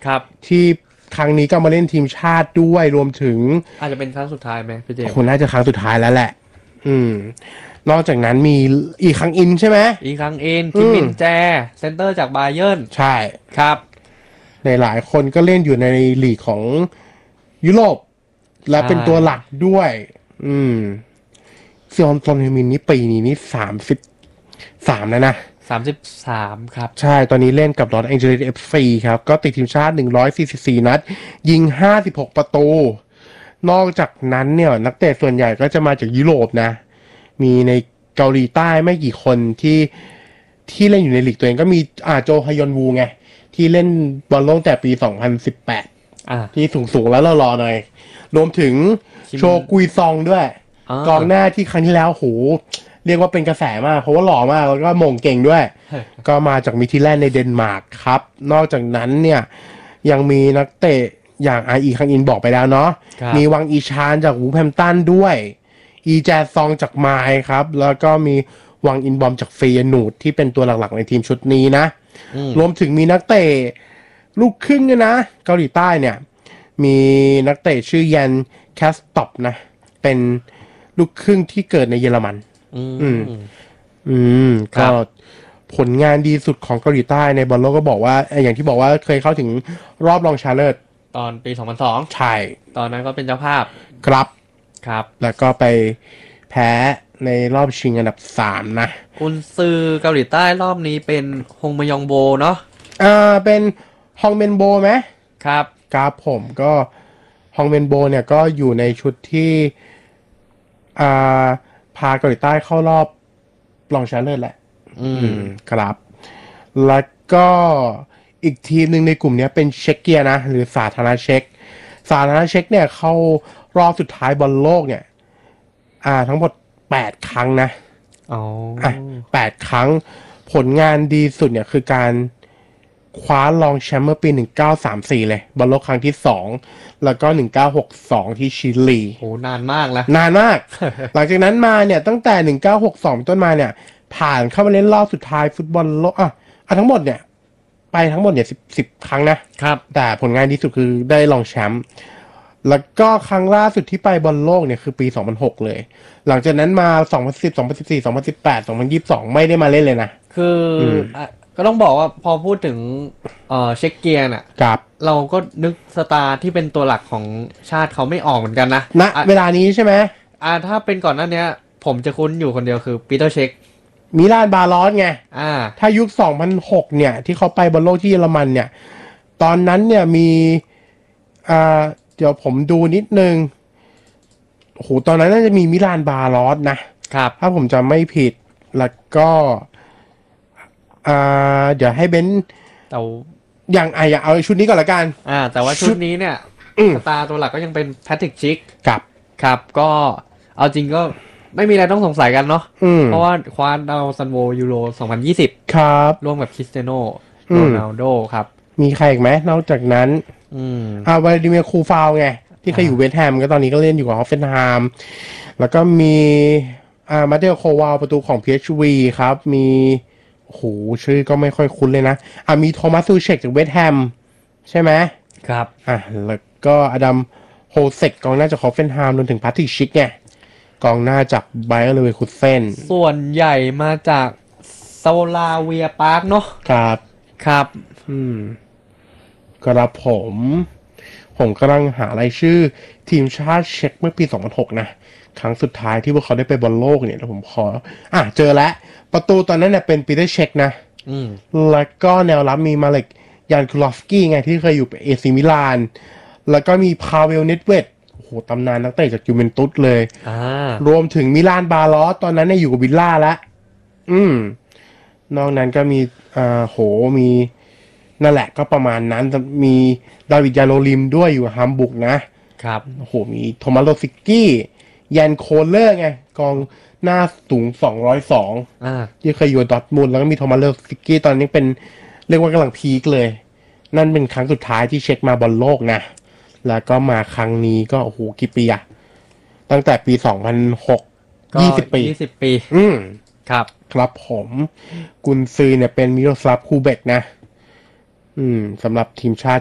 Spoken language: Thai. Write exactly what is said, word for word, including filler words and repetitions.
ครับที่ครั้งนี้ก็มาเล่นทีมชาติด้วยรวมถึงอาจจะเป็นครั้งสุดท้ายไหมพี่เจมส์คุณน่าจะครั้งสุดท้ายแล้วแหละอืมนอกจากนั้นมีอีกครั้งอินใช่ไหมอีกครั้งเอ็นคิมมินแจเซนเตอร์จากบาเยิร์นใช่ครับในหลายคนก็เล่นอยู่ในลีกของยุโรปและเป็นตัวหลักด้วย อืมซอนซอนเฮมินนี่ปีนี้นี่สามสิบสามแล้วนะสามสิบสามครับใช่ตอนนี้เล่นกับลอสแองเจลิส เอฟ ซี ครับก็ติดทีมชาติหนึ่งร้อยสี่สิบสี่นัดยิงห้าสิบหกประตูนอกจากนั้นเนี่ยนักเตะส่วนใหญ่ก็จะมาจากยุโรปนะมีในเกาหลีใต้ไม่กี่คนที่ที่เล่นอยู่ในลีกตัวเองก็มีอ่าโจฮยอนวูไงที่เล่นบอลโลกแต่ปีสองพันสิบแปดอ่าที่สูงๆแล้วเรารอหน่อยรวมถึงโชกุยซองด้วยกองหน้าที่ครั้งที่แล้วโหเรียกว่าเป็นกระแสมากเพราะว่าหล่อมากแล้วก็มงเก่งด้วย ก็มาจากมิทิแลนด์ในเดนมาร์กครับนอกจากนั้นเนี่ยยังมีนักเตะอย่างไออีคังอินบอกไปแล้วเนาะมีวังอีชานจากวูแฮมตันด้วยอีแจซองจากไมล์ครับแล้วก็มีวังอินบอมจากเฟยนูดที่เป็นตัวหลักๆในทีมชุดนี้นะรวมถึงมีนักเตะลูกครึ่งเนี่ยนะเกาหลีใต้เนี่ยมีนักเตะชื่อยันแคสต็อปนะเป็นลูกครึ่งที่เกิดในเยอรมันอืมอืมก็ผลงานดีสุดของเกาหลีใต้ในบอลโลกก็บอกว่าอย่างที่บอกว่าเคยเข้าถึงรอบรองชนะเลิศตอนปีสองพันสองใช่ตอนนั้นก็เป็นเจ้าภาพครับครับแล้วก็ไปแพ้ในรอบชิงอันดับสามนะกุนซือเกาหลีใต้รอบนี้เป็นฮงมยองโบเนาะอ่าเป็นฮองเมนโบไหมครับครับผมก็ฮองเมนโบเนี่ยก็อยู่ในชุดที่อ่าพาเกาหลีใต้เข้ารอบรองชนะเลิศแหละอืมครับแล้วก็อีกทีมหนึ่งในกลุ่มนี้เป็นเช็กเกียนะหรือสาธารณเช็กสาธารณเช็กเนี่ยเข้ารอบสุดท้ายบอลโลกเนี่ยอ่าทั้งหมดแปดครั้งนะอ๋ออ่ะแปดครั้งผลงานดีสุดเนี่ยคือการคว้ารองแชมป์เมื่อปีหนึ่งพันเก้าร้อยสามสิบสี่เลยบอลโลกครั้งที่สองแล้วก็หนึ่งพันเก้าร้อยหกสิบสองที่ชิลีโหนานมากนะนานมาก หลังจากนั้นมาเนี่ยตั้งแต่หนึ่งพันเก้าร้อยหกสิบสองต้นมาเนี่ยผ่านเข้ามาเล่นรอบสุดท้ายฟุตบอลโลกอ่ะอ่ะทั้งหมดเนี่ยไปทั้งหมดเนี่ยสิบสิบครั้งนะครับแต่ผลงานดีสุดคือได้รองแชมป์แล้วก็ครั้งล่าสุดที่ไปบอลโลกเนี่ยคือปีสองพันหกเลยหลังจากนั้นมาสองพันสิบ สองพันสิบสี่ สองพันสิบแปด สองพันยี่สิบสองไม่ได้มาเล่นเลยนะคืออ่ะก็ต้องบอกว่าพอพูดถึงเอ่อเช็กเกียร์น่ะครับเราก็นึกสตาร์ที่เป็นตัวหลักของชาติเขาไม่ออกเหมือนกันนะณเวลานี้ใช่ไหมอ่าถ้าเป็นก่อนหน้านี้ผมจะคุ้นอยู่คนเดียวคือปีเตอร์เช็คมิลานบาลอสไงอ่าถ้ายุคสองพันหกเนี่ยที่เขาไปบอลโลกที่เยอรมันเนี่ยตอนนั้นเนี่ยมีอ่าเดี๋ยวผมดูนิดนึงโอ้โหตอนนั้นน่าจะมีมิลานบาลอสนะครับถ้าผมจำไม่ผิดแล้วก็อ่าเดี๋ยวให้เบนแต่อย่างไอ้เอาชุดนี้ก่อนละกันอ่าแต่ว่าชุดนี้เนี่ยสตาร์ตัวหลักก็ยังเป็นแพทริกชิกครับครับก็เอาจริงก็ไม่มีอะไรต้องสงสัยกันเนาะเพราะว่าคว้าดาวซันโวยูโรสองพันยี่สิบครับร่วมกับคริสเตียโนโรนัลโดครับมีใครอีกไหมนอกจากนั้นอืมอ่าวาลาดิเมียร์คูฟาวไงที่เคยอยู่เวสต์แฮมก็ตอนนี้ก็เล่นอยู่กับฮอฟเฟนไฮม์แล้วก็มีอ่ามาเตโอโควาลประตูของ พี เอช วี ครับมีโอ้โหชื่อก็ไม่ค่อยคุ้นเลยนะอ่ามีโทมัสซูเชกจากเวสต์แฮมใช่ไหมครับอ่ะแล้วก็อดัมโฮเซกกองหน้าจากฮอฟเฟนไฮม์รวมถึงพาทริกชิกไงกองหน้าจากไบเออร์เลเวอร์คูเซ่นส่วนใหญ่มาจากซาลาเวียปาร์คเนาะครับครับอืมกระผมผมกำลังหารายชื่อทีมชาติเช็กเมื่อปีสองพันหกนะครั้งสุดท้ายที่พวกเขาได้ไปบอลโลกเนี่ยแล้วผมขออ่ะเจอแล้วประตูตอนนั้นเนี่ยเป็นปีเตอร์เช็กนะอืมแล้วก็แนวรับมีมาเล็กยานคูลอฟสกี้ไงที่เคยอยู่เอซีมิลานแล้วก็มีพาเวลเนตเวตโอ้โหตำนานนักเตะจากยูเวนตุสเลยอ่ารวมถึงมิลานบาลอสตอนนั้นเนี่ยอยู่กับวิลล่าแล้วอืมนอกนั้นก็มีอ่าโหมีนั่นแหละก็ประมาณนั้นมีดาวิดยาโลลิมด้วยอยู่ฮัมบุกนะครับโอ้โหมีโทมัสโรซิกี้ยันโคลเลอร์ไงกองหน้าสูงสองร้อยสองอ่าที่เคยอยู่ดอร์ทมุนด์แล้วก็มีโทมัสโรซิกี้ตอนนี้เป็นเรียกว่ากำลังพีคเลยนั่นเป็นครั้งสุดท้ายที่เช็คมาบอลโลกนะแล้วก็มาครั้งนี้ก็โอ้โหกี่ปีอะตั้งแต่ปีสองพันหก ยี่สิบปียี่สิบปีอืมครับครับผมกุนซือเนี่ยเป็นมิโรสลาฟคูเบกนะอืมสำหรับทีมชาติ